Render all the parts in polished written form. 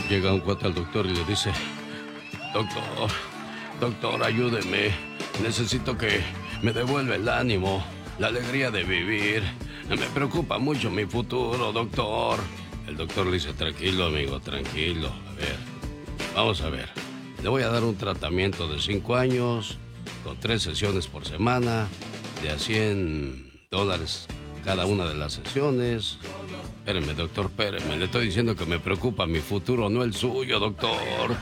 Llega un cuate al doctor y le dice: doctor, ayúdeme. Necesito que me devuelva el ánimo, la alegría de vivir. Me preocupa mucho mi futuro, doctor. El doctor le dice: tranquilo, amigo, tranquilo. A ver, vamos a ver. Le voy a dar un tratamiento de 5 años, con 3 sesiones por semana, de a $100 cada una de las sesiones. Espéreme, doctor, espéreme. Le estoy diciendo que me preocupa mi futuro, no el suyo, doctor.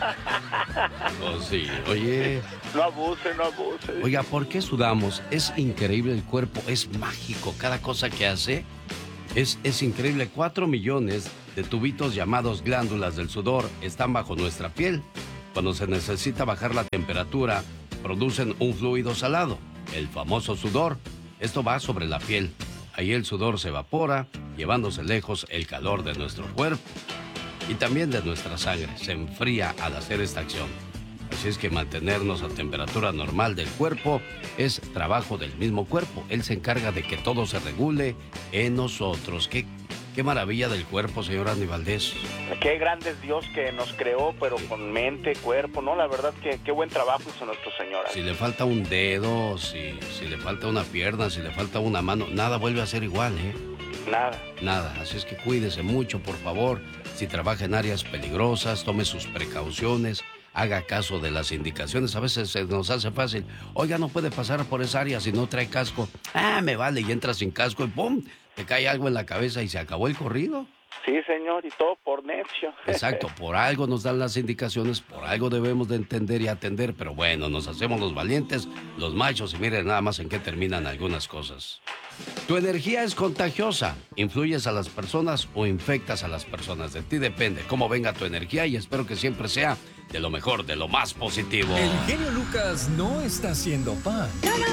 Oh, sí, oye. No abuse. Oiga, ¿por qué sudamos? Es increíble, el cuerpo es mágico. Cada cosa que hace es increíble. 4 millones de tubitos llamados glándulas del sudor están bajo nuestra piel. Cuando se necesita bajar la temperatura, producen un fluido salado, el famoso sudor. Esto va sobre la piel. Ahí el sudor se evapora, llevándose lejos el calor de nuestro cuerpo y también de nuestra sangre. Se enfría al hacer esta acción. Así es que mantenernos a temperatura normal del cuerpo es trabajo del mismo cuerpo. Él se encarga de que todo se regule en nosotros. Qué maravilla del cuerpo, señor Andy Valdés. Qué grande es Dios que nos creó, pero con mente, cuerpo, ¿no? La verdad que qué buen trabajo hizo nuestro Señor. Si le falta un dedo, si le falta una pierna, si le falta una mano, nada vuelve a ser igual, ¿eh? Nada. Así es que cuídese mucho, por favor. Si trabaja en áreas peligrosas, tome sus precauciones, haga caso de las indicaciones. A veces se nos hace fácil. Oiga, no puede pasar por esa área si no trae casco. Me vale, y entra sin casco y ¡pum! Te cae algo en la cabeza y se acabó el corrido. Sí, señor, y todo por necio. Exacto, por algo nos dan las indicaciones, por algo debemos de entender y atender, pero bueno, nos hacemos los valientes, los machos, y miren nada más en qué terminan algunas cosas. Tu energía es contagiosa. ¿Influyes a las personas o infectas a las personas? De ti depende cómo venga tu energía, y espero que siempre sea de lo mejor, de lo más positivo. El genio Lucas no está haciendo pan.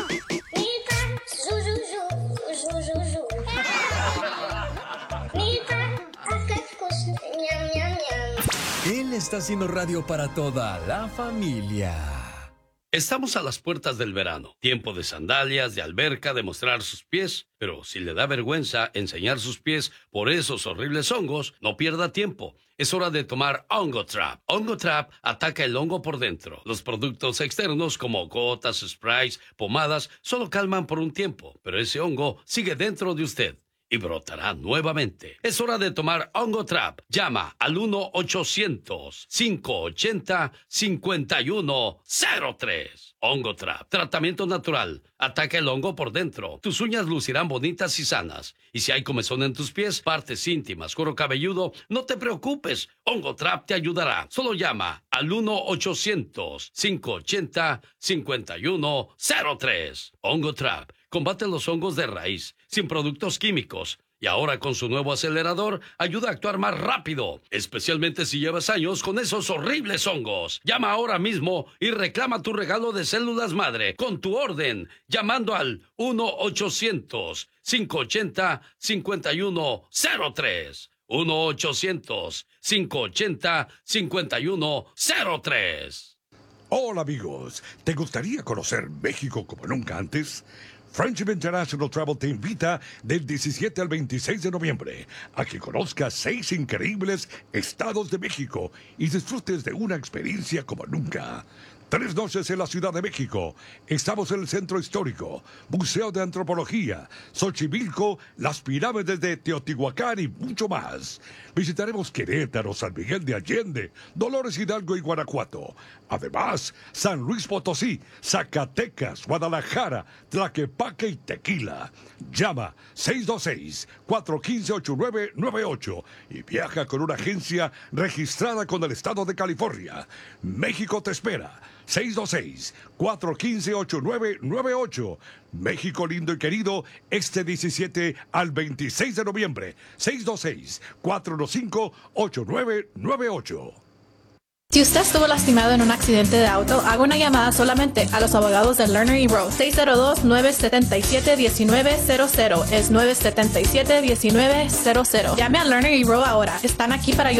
Él está haciendo radio para toda la familia. Estamos a las puertas del verano, tiempo de sandalias, de alberca, de mostrar sus pies, pero si le da vergüenza enseñar sus pies por esos horribles hongos, no pierda tiempo. Es hora de tomar Ongotrap. Ongotrap ataca el hongo por dentro. Los productos externos como gotas, sprays, pomadas, solo calman por un tiempo, pero ese hongo sigue dentro de usted y brotará nuevamente. Es hora de tomar Ongotrap. Llama al 1-800-580-5103. Ongotrap, tratamiento natural. Ataca el hongo por dentro. Tus uñas lucirán bonitas y sanas. Y si hay comezón en tus pies, partes íntimas, cuero cabelludo, no te preocupes. Ongotrap te ayudará. Solo llama al 1-800-580-5103. Ongotrap combate los hongos de raíz, sin productos químicos. Y ahora con su nuevo acelerador, ayuda a actuar más rápido, especialmente si llevas años con esos horribles hongos. Llama ahora mismo y reclama tu regalo de células madre con tu orden, llamando al 1-800-580-5103. 1-800-580-5103. Hola amigos, ¿te gustaría conocer México como nunca antes? Friendship International Travel te invita del 17 al 26 de noviembre a que conozcas 6 increíbles estados de México y disfrutes de una experiencia como nunca. 3 noches en la Ciudad de México. Estamos en el Centro Histórico, Museo de Antropología, Xochimilco, las pirámides de Teotihuacán y mucho más. Visitaremos Querétaro, San Miguel de Allende, Dolores Hidalgo y Guanajuato. Además, San Luis Potosí, Zacatecas, Guadalajara, Tlaquepaque y Tequila. Llama 626-415-8998 y viaja con una agencia registrada con el Estado de California. México te espera. 626-415-8998. México lindo y querido, este 17 al 26 de noviembre. 626-415-8998. Si usted estuvo lastimado en un accidente de auto, haga una llamada solamente a los abogados de Lerner y Rowe. 602-977-1900. Es 977-1900. Llame a Lerner y Rowe ahora. Están aquí para ayudar.